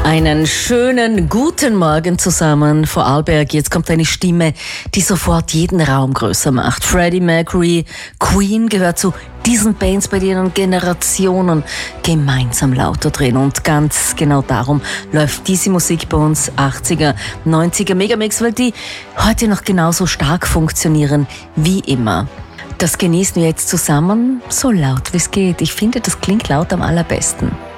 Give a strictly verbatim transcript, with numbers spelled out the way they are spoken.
Einen schönen guten Morgen zusammen, Vorarlberg. Jetzt kommt eine Stimme, die sofort jeden Raum größer macht. Freddie Mercury, Queen gehört zu diesen Bands, bei denen Generationen gemeinsam lauter drehen. Und ganz genau darum läuft diese Musik bei uns achtziger, neunziger Megamix, weil die heute noch genauso stark funktionieren wie immer. Das genießen wir jetzt zusammen, so laut wie es geht. Ich finde, das klingt laut am allerbesten.